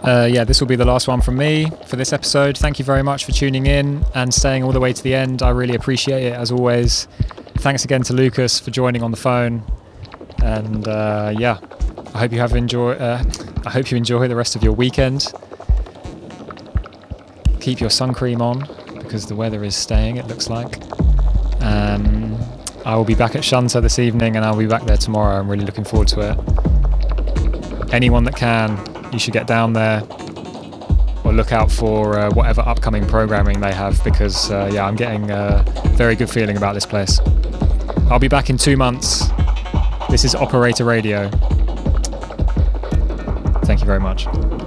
Yeah, this will be the last one from me for this episode. Thank you very much for tuning in and staying all the way to the end. I really appreciate it, as always. Thanks again to Lucas for joining on the phone. And yeah, I hope you enjoy the rest of your weekend. Keep your sun cream on because the weather is staying, it looks like. I will be back at Shunter this evening, and I'll be back there tomorrow. I'm really looking forward to it. Anyone that can, you should get down there or look out for whatever upcoming programming they have, because yeah, I'm getting a very good feeling about this place. I'll be back in 2 months. This is Operator Radio. Thank you very much.